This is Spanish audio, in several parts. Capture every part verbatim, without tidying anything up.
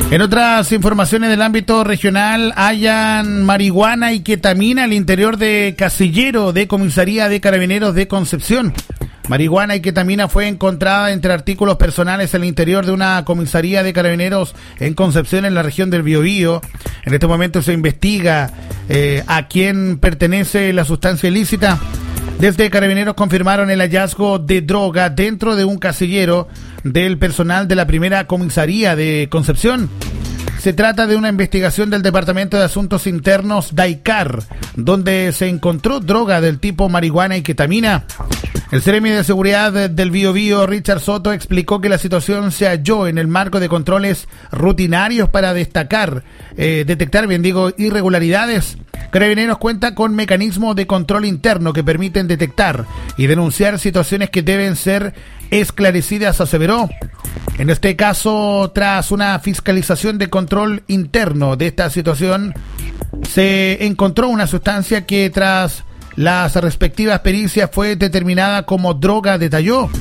En otras informaciones del ámbito regional, hallan marihuana y ketamina al interior de casillero de comisaría de Carabineros de Concepción. Marihuana y ketamina fue encontrada entre artículos personales en el interior de una comisaría de Carabineros en Concepción, en la región del Biobío. En este momento se investiga eh, a quién pertenece la sustancia ilícita. Desde Carabineros confirmaron el hallazgo de droga dentro de un casillero del personal de la primera comisaría de Concepción. Se trata de una investigación del Departamento de Asuntos Internos DAICAR, donde se encontró droga del tipo marihuana y ketamina. El Seremi de Seguridad del Biobío, Richard Soto, explicó que la situación se halló en el marco de controles rutinarios para destacar, eh, detectar, bien digo, irregularidades. Carabineros cuenta con mecanismos de control interno que permiten detectar y denunciar situaciones que deben ser esclarecidas, aseveró. En este caso, tras una fiscalización de control interno de esta situación, se encontró una sustancia que tras las respectivas pericias fue determinada como droga, detalló.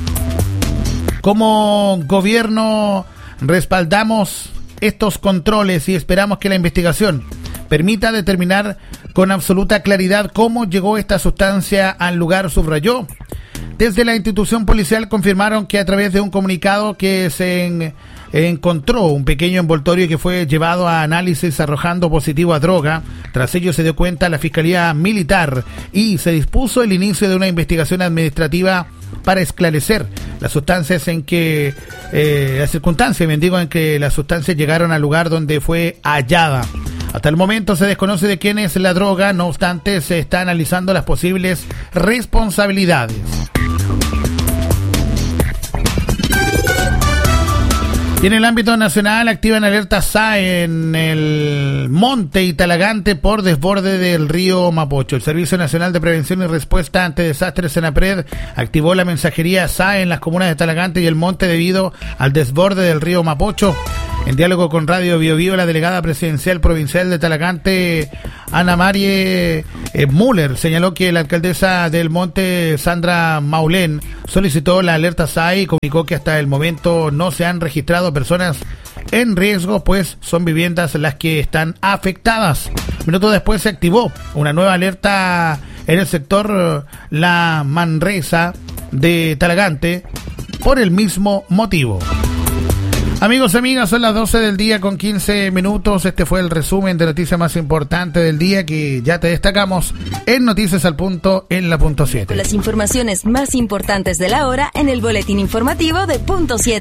Como gobierno respaldamos estos controles y esperamos que la investigación permita determinar con absoluta claridad cómo llegó esta sustancia al lugar, subrayó. Desde la institución policial confirmaron que a través de un comunicado que se en, encontró un pequeño envoltorio que fue llevado a análisis arrojando positivo a droga. Tras ello se dio cuenta la Fiscalía Militar y se dispuso el inicio de una investigación administrativa para esclarecer las sustancias en que, eh, las circunstancias, me digo, en que las sustancias llegaron al lugar donde fue hallada. Hasta el momento se desconoce de quién es la droga, no obstante se está analizando las posibles responsabilidades. Y en el ámbito nacional activan alerta S A E en el Monte y Talagante por desborde del río Mapocho. El Servicio Nacional de Prevención y Respuesta ante Desastres, SENAPRED, activó la mensajería S A E en las comunas de Talagante y el Monte debido al desborde del río Mapocho. En diálogo con Radio Biobío, la delegada presidencial provincial de Talagante, Ana Marie eh, Müller, señaló que la alcaldesa del Monte, Sandra Maulén, solicitó la alerta S A E y comunicó que hasta el momento no se han registrado personas en riesgo, pues son viviendas las que están afectadas. Minutos después se activó una nueva alerta en el sector La Manresa de Talagante por el mismo motivo. Amigos y amigas, son las doce del día con quince minutos. Este fue el resumen de noticias más importante del día que ya te destacamos en Noticias al Punto en la Punto siete. Las informaciones más importantes de la hora en el boletín informativo de Punto siete.